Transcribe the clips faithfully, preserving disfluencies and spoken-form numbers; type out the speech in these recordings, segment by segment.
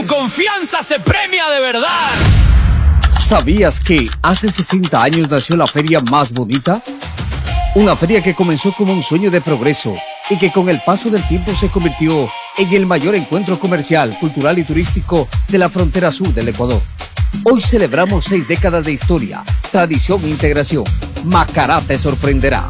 confianza se premia de verdad. ¿Sabías que hace sesenta años nació la feria más bonita? Una feria que comenzó como un sueño de progreso y que con el paso del tiempo se convirtió en el mayor encuentro comercial, cultural y turístico de la frontera sur del Ecuador. Hoy celebramos seis décadas de historia, tradición e integración. Macará te sorprenderá.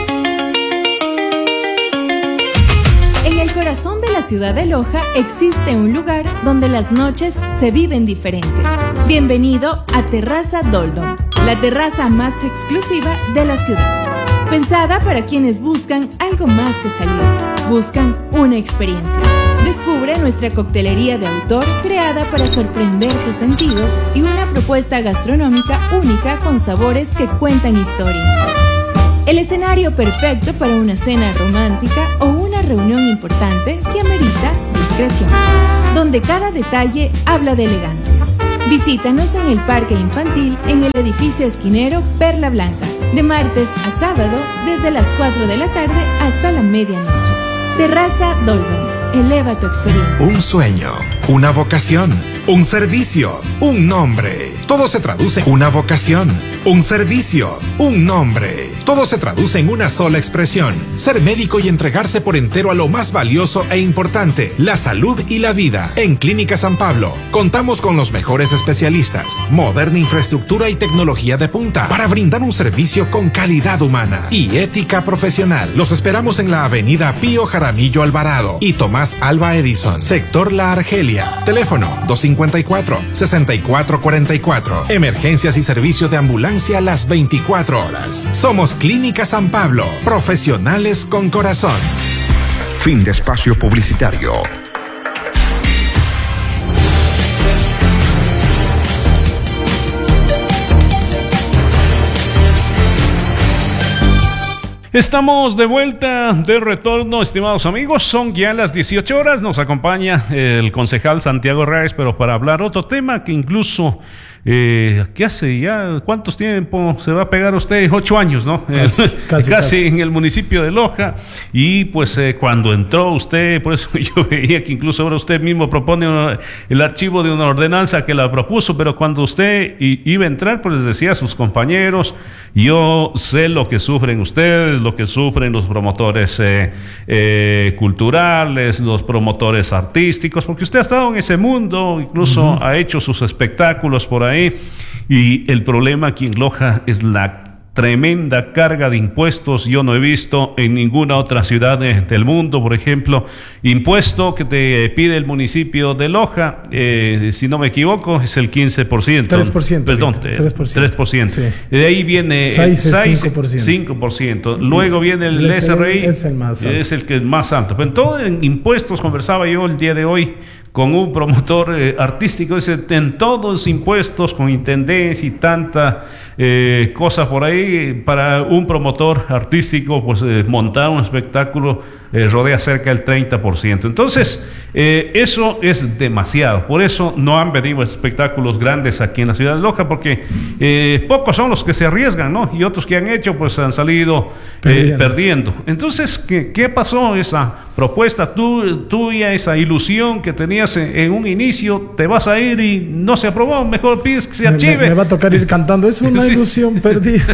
En el corazón de la ciudad de Loja existe un lugar donde las noches se viven diferente. Bienvenido a Terraza Doldom, la terraza más exclusiva de la ciudad. Pensada para quienes buscan algo más que salir, buscan una experiencia. Descubre nuestra coctelería de autor creada para sorprender tus sentidos y una propuesta gastronómica única con sabores que cuentan historias. El escenario perfecto para una cena romántica o una reunión importante que amerita discreción, donde cada detalle habla de elegancia. Visítanos en el Parque Infantil en el edificio esquinero Perla Blanca, de martes a sábado desde las cuatro de la tarde hasta la medianoche. Terraza Dolben, eleva tu experiencia. Un sueño, una vocación, un servicio, un nombre. Todo se traduce en una vocación, un servicio, un nombre. Todo se traduce en una sola expresión: ser médico y entregarse por entero a lo más valioso e importante, la salud y la vida. En Clínica San Pablo contamos con los mejores especialistas, moderna infraestructura y tecnología de punta para brindar un servicio con calidad humana y ética profesional. Los esperamos en la avenida Pío Jaramillo Alvarado y Tomás Alba Edison, sector La Argelia. Teléfono dos cinco cuatro, seis cuatro cuatro cuatro. Emergencias y servicio de ambulancia las veinticuatro horas. Somos Clínica San Pablo, profesionales con corazón. Fin de espacio publicitario. Estamos de vuelta, de retorno, estimados amigos. Son ya las dieciocho horas. Nos acompaña el concejal Santiago Reyes, pero para hablar otro tema que incluso, eh, ¿qué hace ya? ¿Cuántos tiempo se va a pegar usted? Ocho años, ¿no? Casi, casi, casi, casi en el municipio de Loja. Y pues eh, cuando entró usted, por eso yo veía que incluso ahora usted mismo propone una, el archivo de una ordenanza que la propuso, pero cuando usted iba a entrar, pues les decía a sus compañeros: yo sé lo que sufren ustedes, lo que sufren los promotores eh, eh, culturales, los promotores artísticos, porque usted ha estado en ese mundo, incluso uh-huh. ha hecho sus espectáculos por ahí, y el problema aquí en Loja es la tremenda carga de impuestos. Yo no he visto en ninguna otra ciudad de, del mundo, por ejemplo, impuesto que te pide el municipio de Loja, eh, si no me equivoco, es el quince por ciento. tres por ciento. Perdón, tres por ciento. tres por ciento. Sí. De ahí viene seis es cinco por ciento. cinco por ciento. Luego viene el, el S R I, es el más alto. Es el que es más alto. Pero en todo en impuestos, conversaba yo el día de hoy con un promotor eh, artístico, dice, en todos los impuestos, con intendencia y tanta eh, cosa por ahí, para un promotor artístico, pues eh, montar un espectáculo eh, rodea cerca del treinta por ciento. Entonces, eh, eso es demasiado. Por eso no han venido espectáculos grandes aquí en la ciudad de Loja, porque eh, pocos son los que se arriesgan, ¿no? Y otros que han hecho, pues han salido eh, perdiendo. Entonces, ¿qué, qué pasó? Esa propuesta tu, tuya, esa ilusión que tenías en, en un inicio, te vas a ir y no se aprobó, mejor pides que se archive. Me, me va a tocar ir cantando, es una sí. ilusión perdida.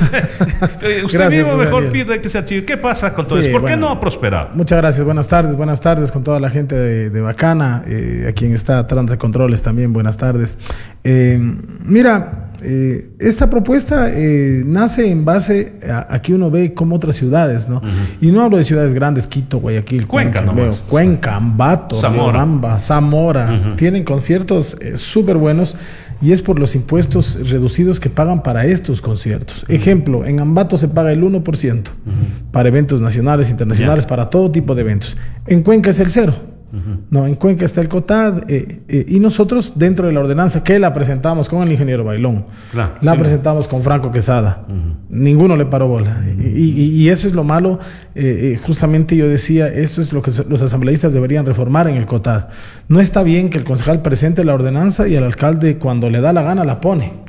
Usted gracias, mismo mejor Daniel. Pide que se archive. ¿Qué pasa con todo sí, eso? ¿Por bueno, qué no ha prosperado? Muchas gracias, buenas tardes, buenas tardes con toda la gente de, de Bacana, eh, a quien está atrás de controles también, buenas tardes. Eh, mira, Eh, esta propuesta eh, nace en base a, a que uno ve como otras ciudades, ¿no? Uh-huh. Y no hablo de ciudades grandes, Quito, Guayaquil, Cuenca, Cuenca, veo, Cuenca, Ambato, Zamora, Riobamba, Zamora, uh-huh. tienen conciertos eh, súper buenos, y es por los impuestos reducidos que pagan para estos conciertos. Uh-huh. Ejemplo, en Ambato se paga el uno por ciento uh-huh. para eventos nacionales, internacionales, yeah. para todo tipo de eventos. En Cuenca es el cero. Uh-huh. No, en Cuenca está el COTAD eh, eh, y nosotros dentro de la ordenanza que la presentamos con el ingeniero Bailón, claro, la sí. presentamos con Franco Quesada, uh-huh. ninguno le paró bola, uh-huh. y, y, y eso es lo malo. eh, eh, justamente yo decía, esto es lo que los asambleístas deberían reformar en el COTAD. No está bien que el concejal presente la ordenanza y el alcalde cuando le da la gana la pone.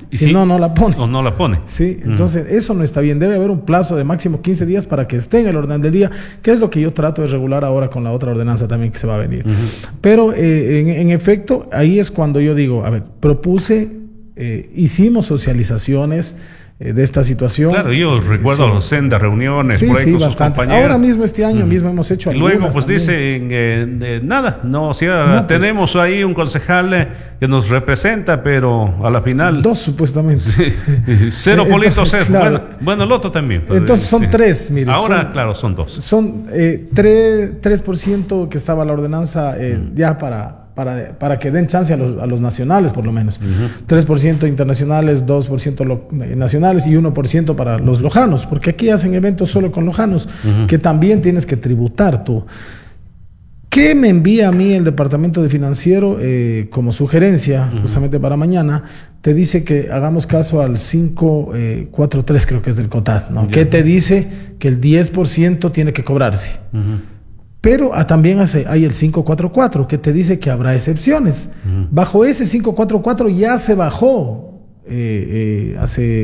¿Y si sí? no, no la pone. O no la pone. Sí, entonces uh-huh. eso no está bien. Debe haber un plazo de máximo quince días para que esté en el orden del día, que es lo que yo trato de regular ahora con la otra ordenanza también que se va a venir. Uh-huh. Pero eh, en, en efecto, ahí es cuando yo digo, a ver, propuse, eh, hicimos socializaciones de esta situación. Claro, yo recuerdo sí. sendas reuniones, sí, por ahí sí, con bastantes. sus compañeros. Ahora mismo, este año uh-huh. mismo hemos hecho algunas. Luego, pues también. dicen eh, eh, nada, no, o sea, no, pues, tenemos ahí un concejal eh, que nos representa, pero a la final. Dos, supuestamente. Sí, cero politos, cero. Claro. Bueno, bueno, el otro también. Pues, entonces son sí. tres, mire. Ahora, son, claro, son dos. Son eh, tres por ciento que estaba la ordenanza eh, uh-huh. ya para. Para, para que den chance a los, a los nacionales, por lo menos. Uh-huh. tres por ciento internacionales, dos por ciento lo, nacionales y uno por ciento para los lojanos, porque aquí hacen eventos solo con lojanos, uh-huh. que también tienes que tributar tú. ¿Qué me envía a mí el Departamento de Financiero eh, como sugerencia, uh-huh. justamente para mañana? Te dice que hagamos caso al cinco cuatro tres, creo que es del COTAD, ¿no? Yeah. Que te dice que el diez por ciento tiene que cobrarse. Uh-huh. Pero ah, también hace, hay el cinco cuatro cuatro que te dice que habrá excepciones. Uh-huh. Bajo ese cinco cuatro cuatro ya se bajó eh, eh, hace